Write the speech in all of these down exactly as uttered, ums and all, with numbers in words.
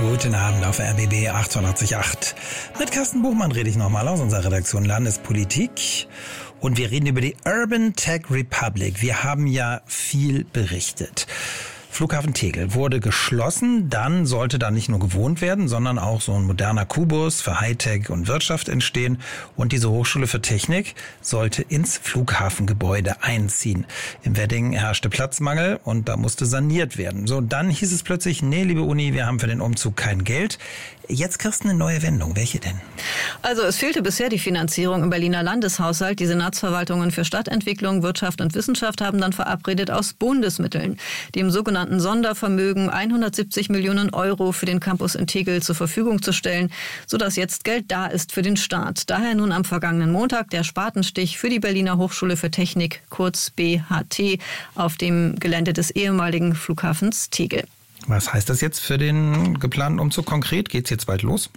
Guten Abend auf R B B achtundachtzig Komma acht. Mit Carsten Buchmann rede ich nochmal aus unserer Redaktion Landespolitik. Und wir reden über die Urban Tech Republic. Wir haben ja viel berichtet. Flughafen Tegel wurde geschlossen, dann sollte da nicht nur gewohnt werden, sondern auch so ein moderner Kubus für Hightech und Wirtschaft entstehen. Und diese Hochschule für Technik sollte ins Flughafengebäude einziehen. Im Wedding herrschte Platzmangel und da musste saniert werden. So, dann hieß es plötzlich, nee, liebe Uni, wir haben für den Umzug kein Geld. Jetzt kriegst du eine neue Wendung. Welche denn? Also es fehlte bisher die Finanzierung im Berliner Landeshaushalt. Die Senatsverwaltungen für Stadtentwicklung, Wirtschaft und Wissenschaft haben dann verabredet, aus Bundesmitteln, dem sogenannten Sondervermögen, hundertsiebzig Millionen Euro für den Campus in Tegel zur Verfügung zu stellen, sodass jetzt Geld da ist für den Staat. Daher nun am vergangenen Montag der Spatenstich für die Berliner Hochschule für Technik, kurz B H T, auf dem Gelände des ehemaligen Flughafens Tegel. Was heißt das jetzt für den geplanten Umzug konkret? Geht's jetzt bald los?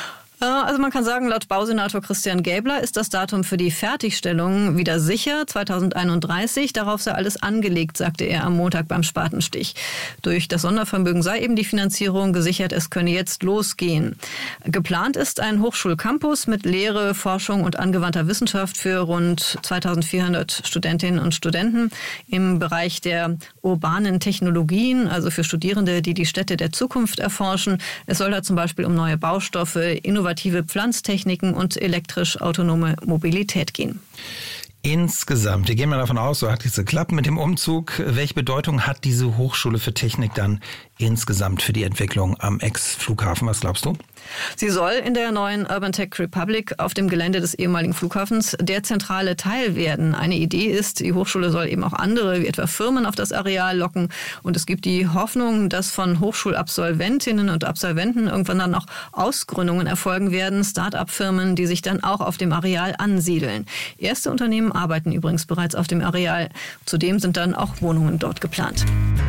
Also man kann sagen, laut Bausenator Christian Gäbler ist das Datum für die Fertigstellung wieder sicher, zweitausendeinunddreißig. Darauf sei alles angelegt, sagte er am Montag beim Spatenstich. Durch das Sondervermögen sei eben die Finanzierung gesichert, es könne jetzt losgehen. Geplant ist ein Hochschulcampus mit Lehre, Forschung und angewandter Wissenschaft für rund zweitausendvierhundert Studentinnen und Studenten im Bereich der urbanen Technologien, also für Studierende, die die Städte der Zukunft erforschen. Es soll da zum Beispiel um neue Baustoffe, innovative Pflanztechniken und elektrisch autonome Mobilität gehen. Insgesamt, wir gehen mal davon aus, so hat es geklappt mit dem Umzug. Welche Bedeutung hat diese Hochschule für Technik dann insgesamt für die Entwicklung am Ex-Flughafen? Was glaubst du? Sie soll in der neuen Urban Tech Republic auf dem Gelände des ehemaligen Flughafens der zentrale Teil werden. Eine Idee ist, die Hochschule soll eben auch andere, wie etwa Firmen, auf das Areal locken. Und es gibt die Hoffnung, dass von Hochschulabsolventinnen und Absolventen irgendwann dann auch Ausgründungen erfolgen werden, Start-up-Firmen, die sich dann auch auf dem Areal ansiedeln. Erste Unternehmen arbeiten übrigens bereits auf dem Areal. Zudem sind dann auch Wohnungen dort geplant.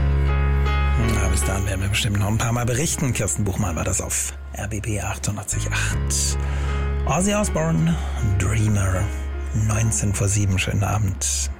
Na, bis dahin werden wir bestimmt noch ein paar Mal berichten. Kirsten Buchmann war das auf R B B achtundachtzig Komma acht. Ozzy Osbourne, Dreamer, neunzehn vor sieben. Schönen Abend.